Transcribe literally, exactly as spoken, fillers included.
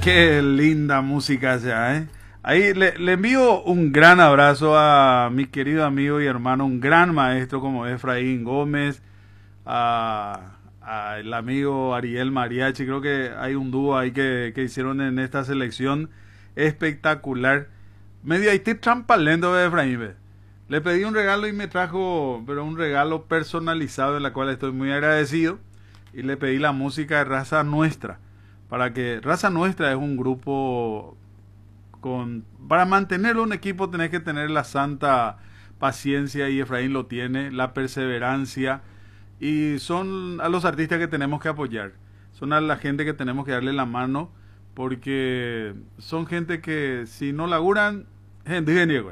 Qué linda música esa, ¿eh? Ahí le, le envío un gran abrazo a mi querido amigo y hermano, un gran maestro como Efraín Gómez, a, a el amigo Ariel Mariachi. Creo que hay un dúo ahí que, que hicieron en esta selección espectacular. Medio Haití trampalento de Efraín, ¿ve? Le pedí un regalo y me trajo, pero un regalo personalizado, de la cual estoy muy agradecido. Y le pedí la música de Raza Nuestra. Para que Raza Nuestra es un grupo con... Para mantenerlo un equipo tenés que tener la santa paciencia, y Efraín lo tiene, la perseverancia, y son a los artistas que tenemos que apoyar. Son a la gente que tenemos que darle la mano, porque son gente que si no laburan, gente genial.